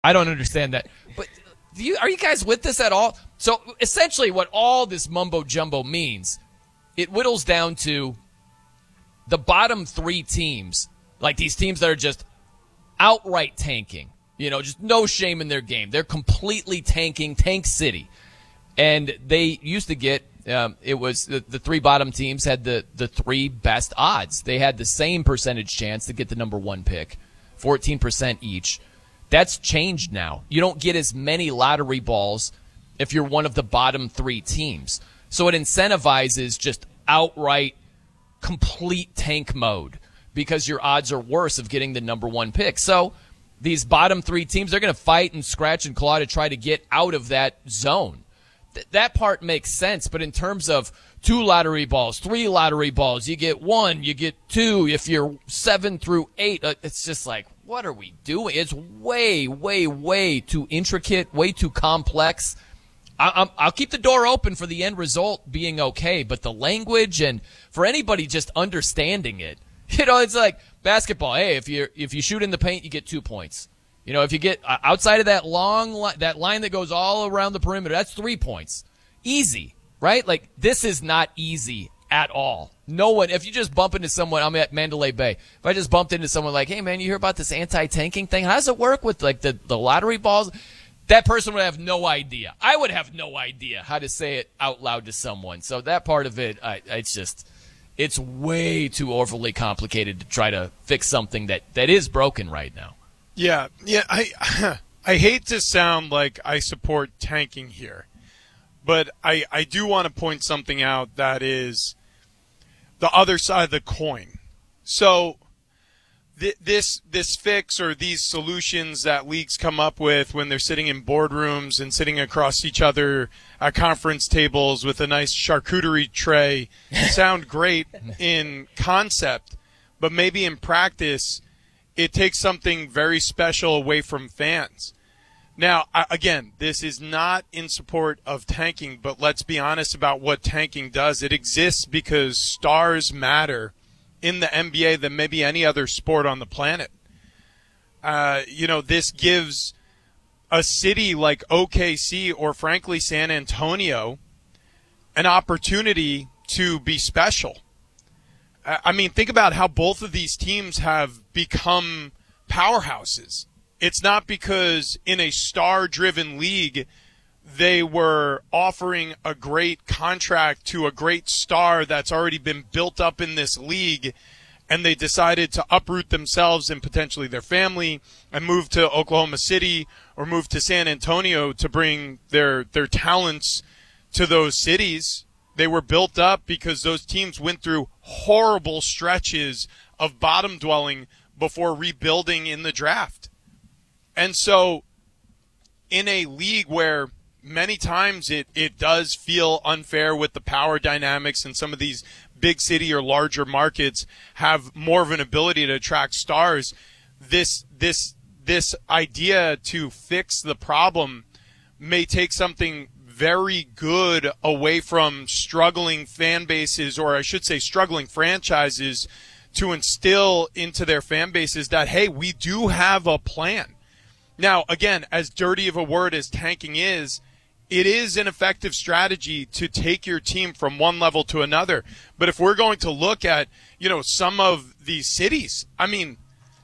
I don't understand that. But are you guys with this at all? So essentially what all this mumbo jumbo means, it whittles down to the bottom three teams, like these teams that are just outright tanking, just no shame in their game. They're completely tanking, tank city. And they used to get, it was the three bottom teams had the three best odds. They had the same percentage chance to get the number one pick, 14% each. That's changed now. You don't get as many lottery balls if you're one of the bottom three teams. So it incentivizes just outright complete tank mode because your odds are worse of getting the number one pick. So these bottom three teams, they're going to fight and scratch and claw to try to get out of that zone. That part makes sense, but in terms of 2 lottery balls, 3 lottery balls, you get 1, you get 2, if you're 7 through 8, it's just like, what are we doing? It's way, way, way too intricate, way too complex. I'll keep the door open for the end result being okay, but the language and for anybody just understanding it, it's like basketball. Hey, if you shoot in the paint, you get 2 points. If you get outside of that that line that goes all around the perimeter, that's 3 points. Easy, right? Like, this is not easy at all. No one, if you just bump into someone, I'm at Mandalay Bay. If I just bumped into someone like, hey, man, you hear about this anti-tanking thing? How does it work with, like, the lottery balls? That person would have no idea. I would have no idea how to say it out loud to someone. So that part of it, it's way too overly complicated to try to fix something that is broken right now. Yeah. I hate to sound like I support tanking here, but I do want to point something out that is the other side of the coin. So this fix or these solutions that leagues come up with when they're sitting in boardrooms and sitting across each other at conference tables with a nice charcuterie tray sound great in concept, but maybe in practice it takes something very special away from fans. Now, again, this is not in support of tanking, but let's be honest about what tanking does. It exists because stars matter in the NBA than maybe any other sport on the planet. This gives a city like OKC or, frankly, San Antonio an opportunity to be special. I mean, think about how both of these teams have become powerhouses. It's not because in a star-driven league they were offering a great contract to a great star that's already been built up in this league, and they decided to uproot themselves and potentially their family and move to Oklahoma City or move to San Antonio to bring their talents to those cities. They were built up because those teams went through horrible stretches of bottom dwelling before rebuilding in the draft. And so in a league where many times it does feel unfair with the power dynamics, and some of these big city or larger markets have more of an ability to attract stars, this idea to fix the problem may take something very good away from struggling fan bases, or I should say struggling franchises, to instill into their fan bases that, hey, we do have a plan. Now, again, as dirty of a word as tanking is, it is an effective strategy to take your team from one level to another. But if we're going to look at, some of these cities, I mean,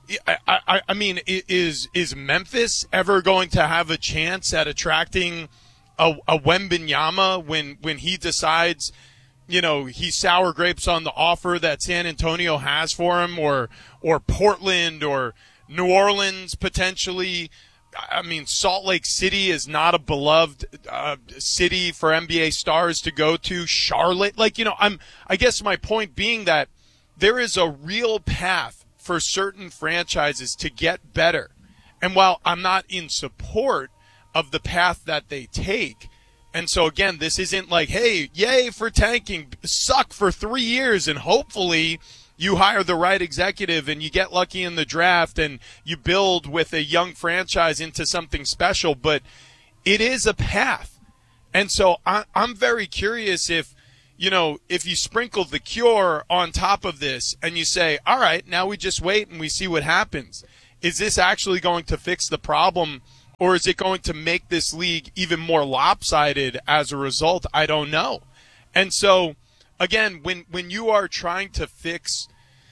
is Memphis ever going to have a chance at attracting a Wembanyama when he decides, he's sour grapes on the offer that San Antonio has for him, or Portland or New Orleans potentially? I mean, Salt Lake City is not a beloved city for NBA stars to go to. Charlotte, I guess my point being that there is a real path for certain franchises to get better. And while I'm not in support of the path that they take, and so again, this isn't like, hey, yay for tanking, suck for 3 years, and hopefully you hire the right executive and you get lucky in the draft and you build with a young franchise into something special. But it is a path. And so I'm very curious if you sprinkle the cure on top of this and you say, all right, now we just wait and we see what happens. Is this actually going to fix the problem, Or is it going to make this league even more lopsided as a result? I don't know. And so, again, when you are trying to fix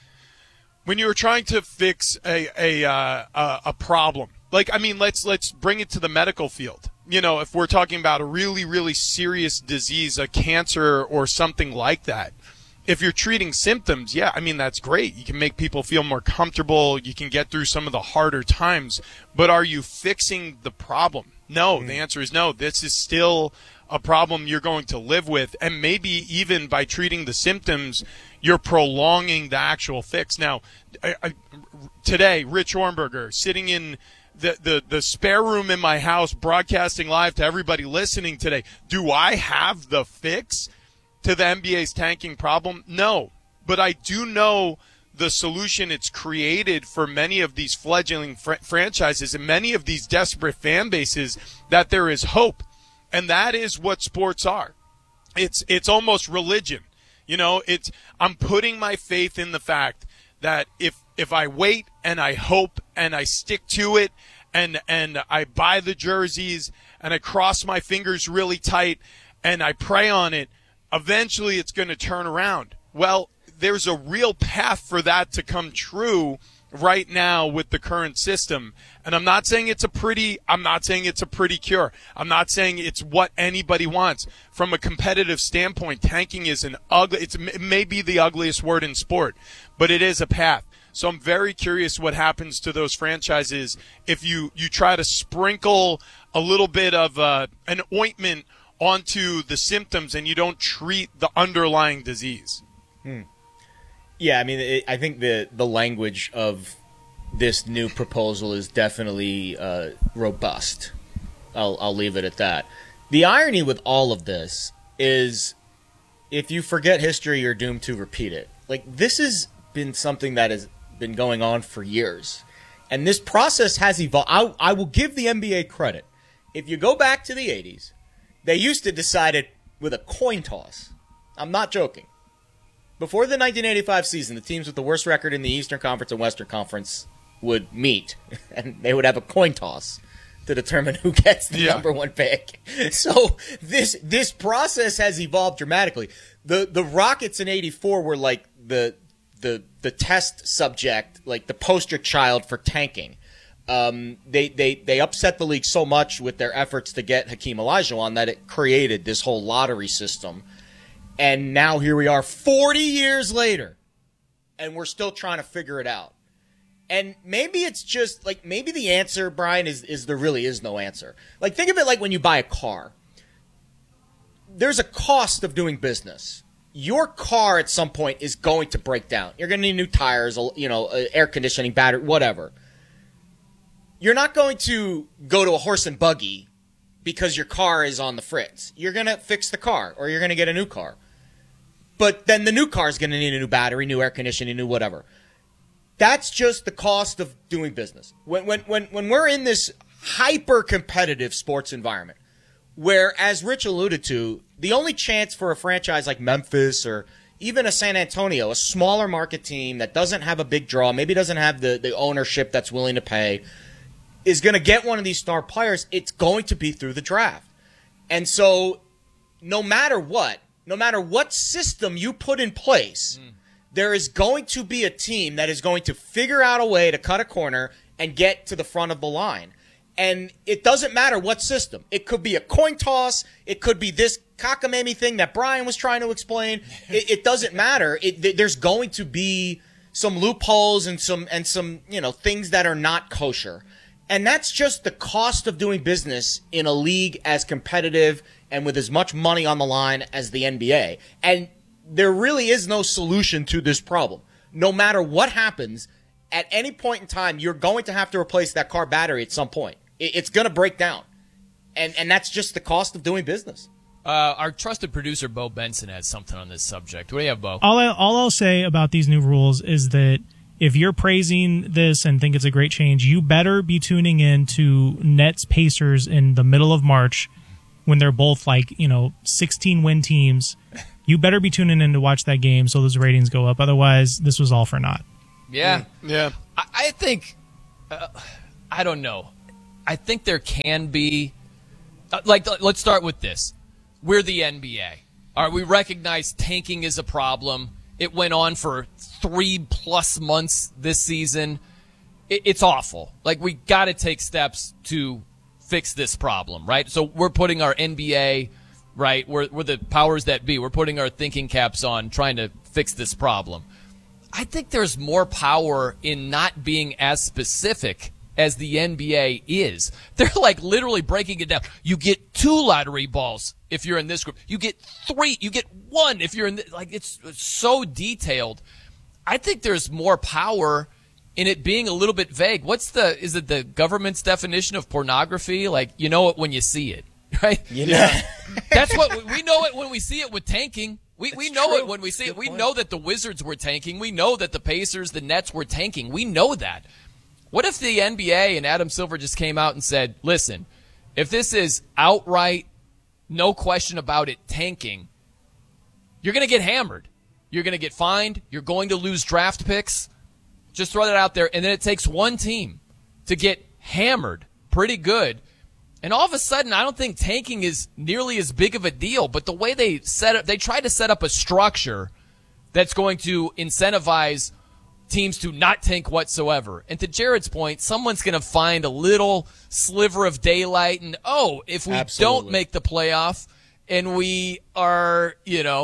a problem, like, I mean, let's bring it to the medical field. You know, if we're talking about a really, really serious disease, a cancer or something like that, if you're treating symptoms, yeah, I mean, that's great. You can make people feel more comfortable. You can get through some of the harder times. But are you fixing the problem? No, the answer is no. This is still a problem you're going to live with. And maybe even by treating the symptoms, you're prolonging the actual fix. Now, today, Rich Hornberger, sitting in the spare room in my house, broadcasting live to everybody listening today, do I have the fix to the NBA's tanking problem? No, but I do know the solution it's created for many of these fledgling franchises and many of these desperate fan bases, that there is hope. And that is what sports are. It's almost religion. You know, I'm putting my faith in the fact that if I wait and I hope and I stick to it and I buy the jerseys and I cross my fingers really tight and I pray on it, eventually it's going to turn around. Well, there's a real path for that to come true right now with the current system. And I'm not saying it's a pretty cure. I'm not saying it's what anybody wants. From a competitive standpoint, tanking is it may be the ugliest word in sport, but it is a path. So I'm very curious what happens to those franchises if you try to sprinkle a little bit of an ointment onto the symptoms and you don't treat the underlying disease. Yeah, I mean, I think the language of this new proposal is definitely robust. I'll leave it at that. The irony with all of this is if you forget history, you're doomed to repeat it. Like, this has been something that has been going on for years. And this process has evolved. I will give the NBA credit. If you go back to the 80s, they used to decide it with a coin toss. I'm not joking. Before the 1985 season, the teams with the worst record in the Eastern Conference and Western Conference would meet, and they would have a coin toss to determine who gets the number one pick. So this process has evolved dramatically. The Rockets in '84 were like the test subject, like the poster child for tanking. They upset the league so much with their efforts to get Hakeem Olajuwon that it created this whole lottery system. And now here we are 40 years later, and we're still trying to figure it out. And maybe it's just, like, maybe the answer, Brian, is there really is no answer. Like, think of it like when you buy a car. There's a cost of doing business. Your car at some point is going to break down. You're going to need new tires, air conditioning, battery, whatever. You're not going to go to a horse and buggy because your car is on the fritz. You're going to fix the car, or you're going to get a new car. But then the new car is going to need a new battery, new air conditioning, new whatever. That's just the cost of doing business. When we're in this hyper-competitive sports environment, where, as Rich alluded to, the only chance for a franchise like Memphis or even a San Antonio, a smaller market team that doesn't have a big draw, maybe doesn't have the ownership that's willing to pay, is going to get one of these star players, it's going to be through the draft. And so no matter what system you put in place, there is going to be a team that is going to figure out a way to cut a corner and get to the front of the line. And it doesn't matter what system. It could be a coin toss. It could be this cockamamie thing that Brian was trying to explain. It doesn't matter. There's going to be some loopholes and some things that are not kosher. And that's just the cost of doing business in a league as competitive and with as much money on the line as the NBA. And there really is no solution to this problem. No matter what happens, at any point in time, you're going to have to replace that car battery at some point. It's going to break down. And that's just the cost of doing business. Our trusted producer, Bo Benson, has something on this subject. What do you have, Bo? All I'll say about these new rules is that if you're praising this and think it's a great change, you better be tuning in to Nets Pacers in the middle of March when they're both 16-win teams. You better be tuning in to watch that game so those ratings go up. Otherwise, this was all for naught. Yeah. Yeah. I think, I don't know. I think there can be, let's start with this. We're the NBA. All right, we recognize tanking is a problem. It went on for 3+ months this season. It's awful. Like, we got to take steps to fix this problem, right? So we're putting our NBA, right? We're the powers that be. We're putting our thinking caps on, trying to fix this problem. I think there's more power in not being as specific as the NBA is. They're like literally breaking it down. You get 2 lottery balls if you're in this group. You get 3. You get 1 if you're in it's so detailed. I think there's more power in it being a little bit vague. Is it the government's definition of pornography? Like, you know it when you see it, right? Yeah. That's what we know it when we see it with tanking. We know true. it when we see it. Good We point. know that the Wizards were tanking. We know that the Pacers, the Nets were tanking. We know that. What if the NBA and Adam Silver just came out and said, listen, if this is outright, no question about it, tanking, you're going to get hammered. You're going to get fined. You're going to lose draft picks. Just throw that out there. And then it takes one team to get hammered pretty good. And all of a sudden, I don't think tanking is nearly as big of a deal. But the way they try to set up a structure that's going to incentivize teams to not tank whatsoever. And to Jared's point, someone's going to find a little sliver of daylight. And, if we don't make the playoff and we are,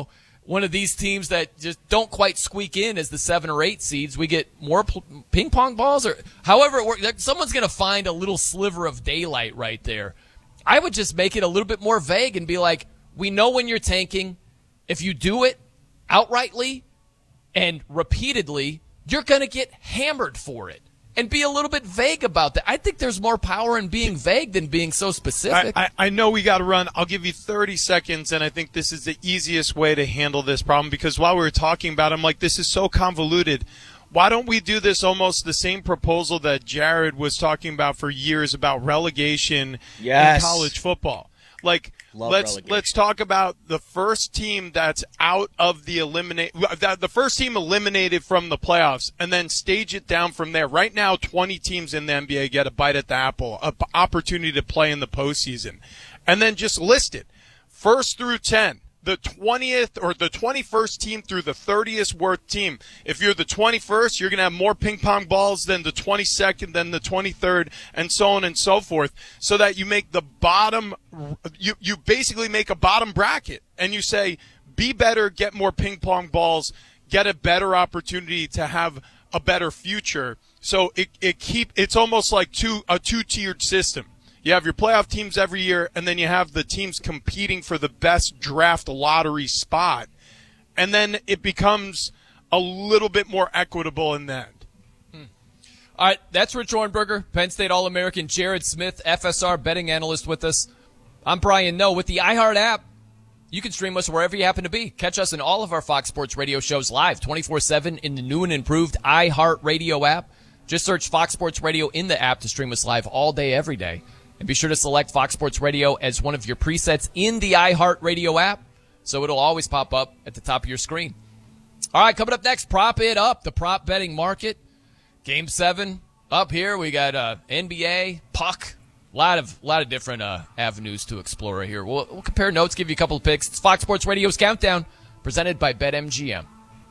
one of these teams that just don't quite squeak in as the 7 or 8 seeds, we get more ping pong balls or however it works. Someone's going to find a little sliver of daylight right there. I would just make it a little bit more vague and be like, we know when you're tanking. If you do it outrightly and repeatedly, you're going to get hammered for it. And be a little bit vague about that. I think there's more power in being vague than being so specific. I know we got to run. I'll give you 30 seconds, and I think this is the easiest way to handle this problem because while we were talking about it, I'm like, this is so convoluted. Why don't we do this almost the same proposal that Jared was talking about for years about relegation in college football? Like, let's talk about the first team that's out of the the first team eliminated from the playoffs, and then stage it down from there. Right now, 20 teams in the NBA get a bite at the apple, an opportunity to play in the postseason, and then just list it 1st through 10. The 20th or the 21st team through the 30th worst team. If you're the 21st, you're going to have more ping pong balls than the 22nd, than the 23rd, and so on and so forth, so that you make the bottom, you basically make a bottom bracket, and you say, be better, get more ping pong balls, get a better opportunity to have a better future. So it's almost like a 2-tiered system. You have your playoff teams every year, and then you have the teams competing for the best draft lottery spot. And then it becomes a little bit more equitable in the end. All right, that's Rich Ornberger, Penn State All-American, Jared Smith, FSR betting analyst with us. I'm Brian Noe with the iHeart app. You can stream us wherever you happen to be. Catch us in all of our Fox Sports Radio shows live 24/7 in the new and improved iHeart Radio app. Just search Fox Sports Radio in the app to stream us live all day, every day. And be sure to select Fox Sports Radio as one of your presets in the iHeart Radio app, so it'll always pop up at the top of your screen. All right, coming up next, Prop It Up, the prop betting market. Game 7 up here. We got NBA, puck, a lot of different avenues to explore here. We'll compare notes, give you a couple of picks. It's Fox Sports Radio's Countdown, presented by BetMGM.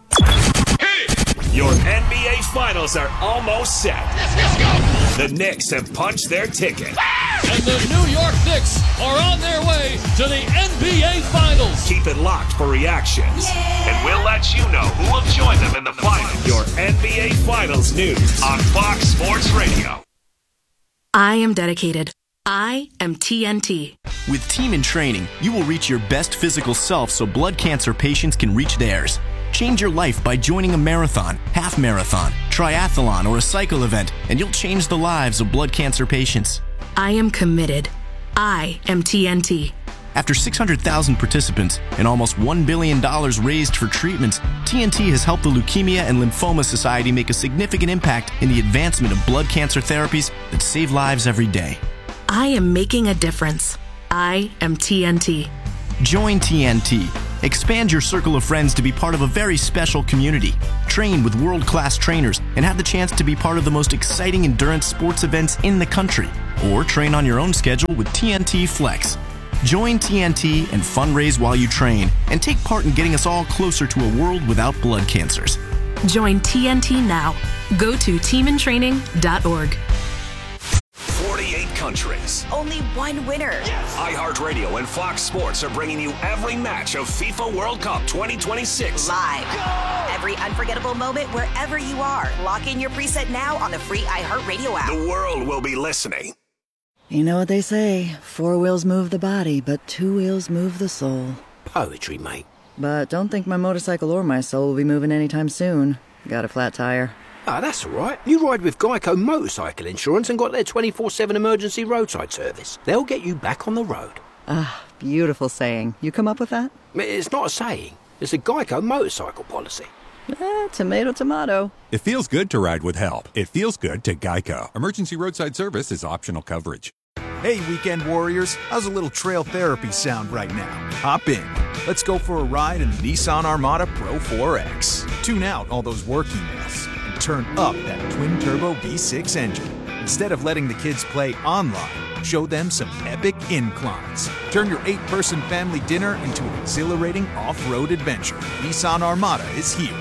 Your NBA Finals are almost set. Let's go! The Knicks have punched their ticket. And the New York Knicks are on their way to the NBA Finals. Keep it locked for reactions. Yeah. And we'll let you know who will join them in the finals. Your NBA Finals news on Fox Sports Radio. I am dedicated. I am TNT. With Team in Training, you will reach your best physical self so blood cancer patients can reach theirs. Change your life by joining a marathon, half marathon, triathlon, or a cycle event, and you'll change the lives of blood cancer patients. I am committed. I am TNT. After 600,000 participants and almost $1 billion raised for treatments, TNT has helped the Leukemia and Lymphoma Society make a significant impact in the advancement of blood cancer therapies that save lives every day. I am making a difference. I am TNT. Join TNT. Expand your circle of friends to be part of a very special community. Train with world-class trainers and have the chance to be part of the most exciting endurance sports events in the country. or train on your own schedule with TNT Flex. Join TNT and fundraise while you train and take part in getting us all closer to a world without blood cancers. Join TNT now. Go to teamintraining.org. 48 countries. Only one winner. Yes. iHeartRadio and Fox Sports are bringing you every match of FIFA World Cup 2026. Live. Go! Every unforgettable moment wherever you are. Lock in your preset now on the free iHeartRadio app. The world will be listening. You know what they say, 4 wheels move the body, but 2 wheels move the soul. Poetry, mate. But don't think my motorcycle or my soul will be moving anytime soon. Got a flat tire. Ah, that's all right. You ride with Geico Motorcycle Insurance and got their 24/7 emergency roadside service. They'll get you back on the road. Ah, beautiful saying. You come up with that? It's not a saying. It's a Geico motorcycle policy. Tomato, tomato. It feels good to ride with help. It feels good to Geico. Emergency roadside service is optional coverage. Hey, weekend warriors. How's a little trail therapy sound right now? Hop in. Let's go for a ride in the Nissan Armada Pro 4X. Tune out all those work emails and turn up that twin-turbo V6 engine. Instead of letting the kids play online, show them some epic inclines. Turn your 8-person family dinner into an exhilarating off-road adventure. Nissan Armada is here.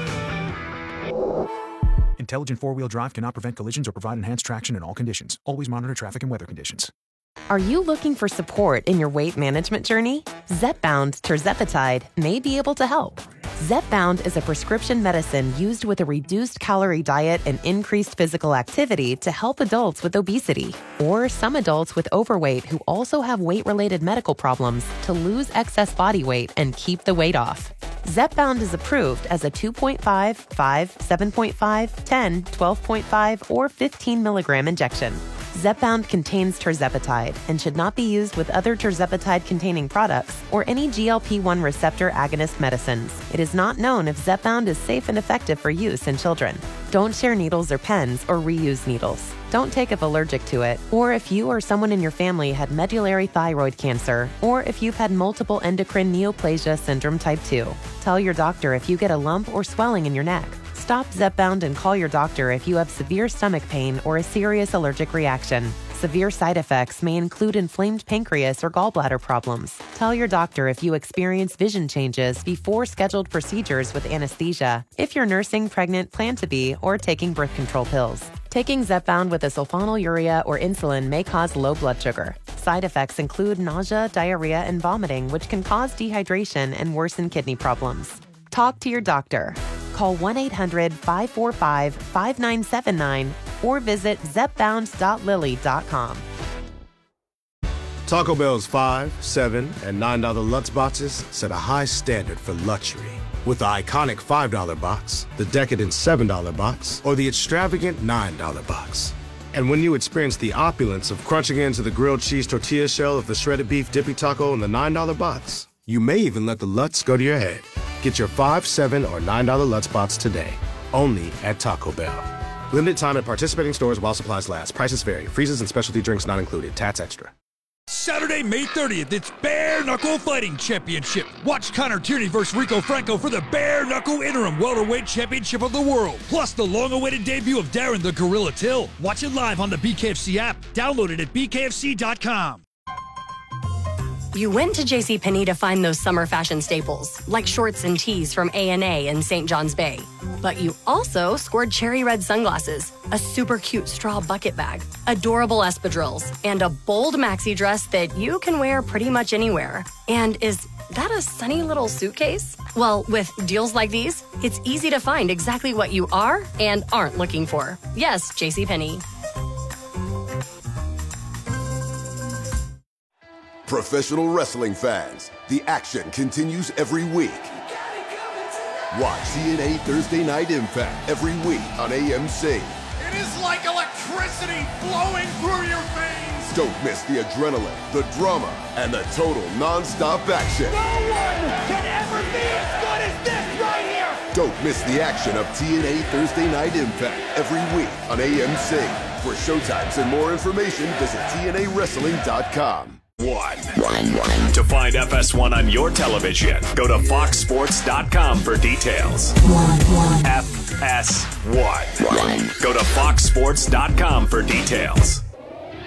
Intelligent four-wheel drive cannot prevent collisions or provide enhanced traction in all conditions. Always monitor traffic and weather conditions. Are you looking for support in your weight management journey? Zepbound tirzepatide may be able to help. Zepbound is a prescription medicine used with a reduced calorie diet and increased physical activity to help adults with obesity or some adults with overweight who also have weight-related medical problems to lose excess body weight and keep the weight off. Zepbound is approved as a 2.5, 5, 7.5, 10, 12.5, or 15 milligram injection. Zepbound contains tirzepatide and should not be used with other tirzepatide-containing products or any GLP-1 receptor agonist medicines. It is not known if Zepbound is safe and effective for use in children. Don't share needles or pens or reuse needles. Don't take if allergic to it, or if you or someone in your family had medullary thyroid cancer, or if you've had multiple endocrine neoplasia syndrome type 2. Tell your doctor if you get a lump or swelling in your neck. Stop Zepbound and call your doctor if you have severe stomach pain or a serious allergic reaction. Severe side effects may include inflamed pancreas or gallbladder problems. Tell your doctor if you experience vision changes before scheduled procedures with anesthesia, if you're nursing, pregnant, plan to be, or taking birth control pills. Taking Zepbound with a sulfonylurea or insulin may cause low blood sugar. Side effects include nausea, diarrhea, and vomiting, which can cause dehydration and worsen kidney problems. Talk to your doctor. Call 1-800-545-5979 or visit zepbound.lily.com. Taco Bell's $5, $7, and $9 Lutz boxes set a high standard for luxury. With the iconic $5 box, the decadent $7 box, or the extravagant $9 box. And when you experience the opulence of crunching into the grilled cheese tortilla shell of the shredded beef dippy taco in the $9 box, you may even let the Lutz go to your head. Get your $5, $7, or $9 Lutz box today, only at Taco Bell. Limited time at participating stores while supplies last. Prices vary. Freezes and specialty drinks not included. Tats extra. Saturday, May 30th, it's Bare Knuckle Fighting Championship. Watch Connor Tierney versus Rico Franco for the Bare Knuckle Interim Welterweight Championship of the World. Plus the long-awaited debut of Darren the Gorilla Till. Watch it live on the BKFC app. Download it at bkfc.com. You went to JCPenney to find those summer fashion staples, like shorts and tees from A&A and St. John's Bay. But you also scored cherry red sunglasses, a super cute straw bucket bag, adorable espadrilles, and a bold maxi dress that you can wear pretty much anywhere. And is that a sunny little suitcase? Well, with deals like these, it's easy to find exactly what you are and aren't looking for. Yes, JCPenney. Professional wrestling fans, the action continues every week. Watch TNA Thursday Night Impact every week on AMC. It is like electricity flowing through your veins. Don't miss the adrenaline, the drama, and the total non-stop action. No one can ever be as good as this right here. Don't miss the action of TNA Thursday Night Impact every week on AMC. For showtimes and more information, visit TNAWrestling.com. To find FS1 on your television, go to foxsports.com for details. FS1. Go to foxsports.com for details.